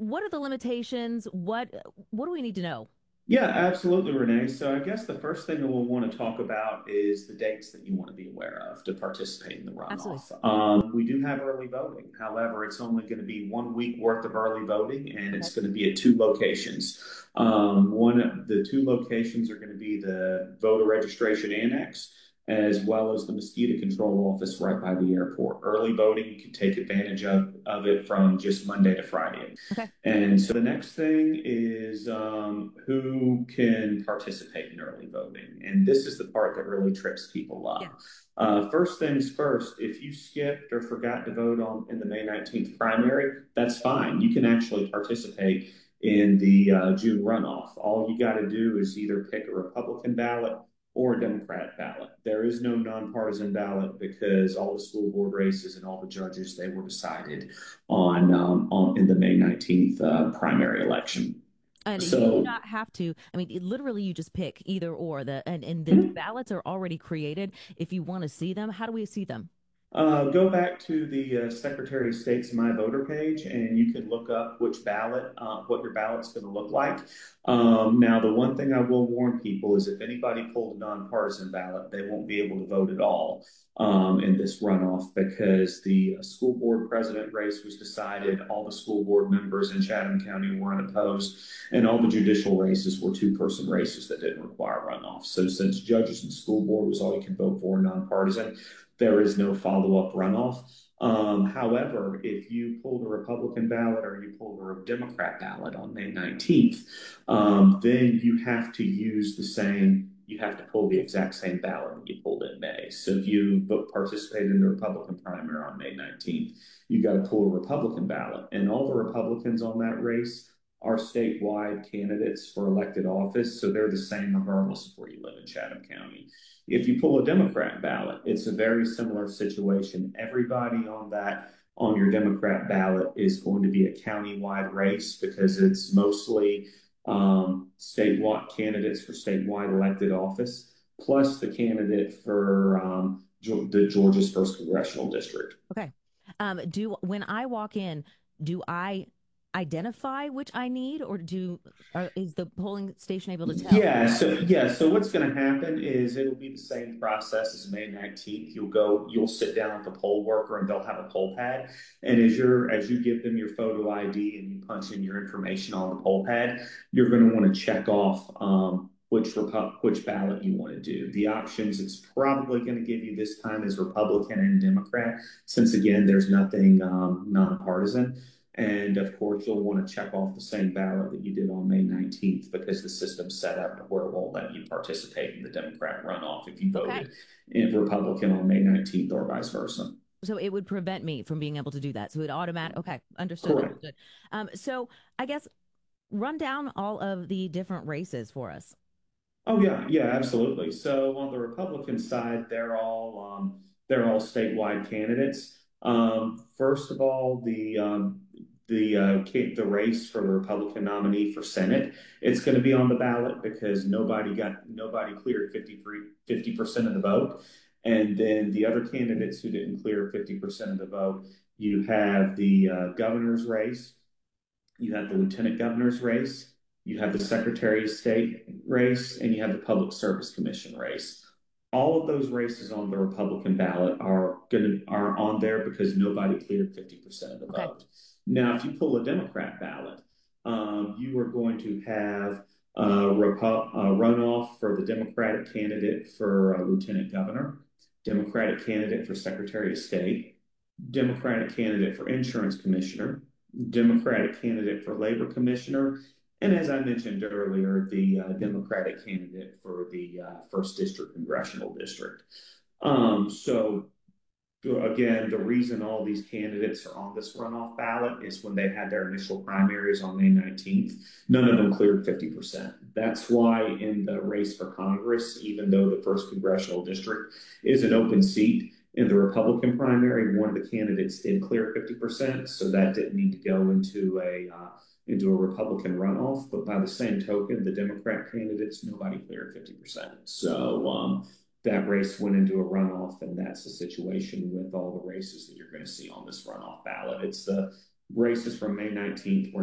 what are the limitations? What do we need to know? Yeah, absolutely, Renee. So I guess the first thing that we'll want to talk about is the dates that you want to be aware of to participate in the Absolutely. runoff. We do have early voting. However, it's only going to be 1 week worth of early voting, and Okay. it's going to be at two locations. One of the two locations are going to be the voter registration annex, as well as the mosquito control office right by the airport. Early voting, you can take advantage of it from just Monday to Friday. Okay. And so the next thing is who can participate in early voting. And this is the part that really trips people Yeah. up. First things first, if you skipped or forgot to vote on in the May 19th primary, that's fine. You can actually participate in the June runoff. All you got to do is either pick a Republican ballot or a Democrat ballot. There is no nonpartisan ballot because all the school board races and all the judges, they were decided on in the May 19th primary election. And you do So not have to. I mean, literally, you just pick either or. And the hmm, ballots are already created. If you want to see them, how do we see them? go back to the Secretary of State's My Voter page, and you can look up which ballot, what your ballot's going to look like. Now, the one thing I will warn people is if anybody pulled a nonpartisan ballot, they won't be able to vote at all in this runoff because the school board president race was decided. All the school board members in Chatham County were unopposed, and all the judicial races were two-person races that didn't require runoff. So, since judges and school board was all you can vote for nonpartisan, there is no follow-up runoff. However, if you pulled a Republican ballot or you pulled a Democrat ballot on May 19th, then you have to use the same, you have to pull the exact same ballot that you pulled in May. So if you participated in the Republican primary on May 19th, you got to pull a Republican ballot. And all the Republicans on that race are statewide candidates for elected office. So they're the same regardless of where you live in Chatham County. If you pull a Democrat ballot, it's a very similar situation. Everybody on your Democrat ballot is going to be a countywide race because it's mostly statewide candidates for statewide elected office, plus the candidate for the Georgia's first congressional district. Okay. Do when I walk in, do I identify which I need, or is the polling station able to tell? So what's going to happen is it'll be the same process as May 19th. You'll sit down with the poll worker and they'll have a poll pad. And as you give them your photo ID and you punch in your information on the poll pad, you're going to want to check off which ballot you want to do. The options it's probably going to give you this time is Republican and Democrat, since again there's nothing nonpartisan. And of course, you'll want to check off the same ballot that you did on May 19th because the system's set up to where it won't let you participate in the Democrat runoff if you Okay. voted in Republican on May 19th or vice versa. So it would prevent me from being able to do that. So it automatic. Okay. Understood. Correct. Understood. So I guess run down all of the different races for us. Oh yeah, absolutely. So on the Republican side, they're all statewide candidates. First of all, the race for the Republican nominee for Senate, it's going to be on the ballot because nobody cleared 50% of the vote, and then the other candidates who didn't clear 50% of the vote, you have the governor's race, you have the lieutenant governor's race, you have the Secretary of State race, and you have the Public Service Commission race. All of those races on the Republican ballot are on there because nobody cleared 50% of the Okay. vote. Now, if you pull a Democrat ballot, you are going to have a runoff for the Democratic candidate for lieutenant governor, Democratic candidate for Secretary of State, Democratic candidate for insurance commissioner, Democratic candidate for labor commissioner, and as I mentioned earlier, the Democratic candidate for the first district congressional district. So again, the reason all these candidates are on this runoff ballot is when they had their initial primaries on May 19th, none of them cleared 50%. That's why in the race for Congress, even though the first congressional district is an open seat, in the Republican primary, one of the candidates did clear 50%, so that didn't need to go into a Republican runoff. But by the same token, the Democrat candidates, nobody cleared 50%. So that race went into a runoff, and that's the situation with all the races that you're going to see on this runoff ballot. It's the races from May 19th were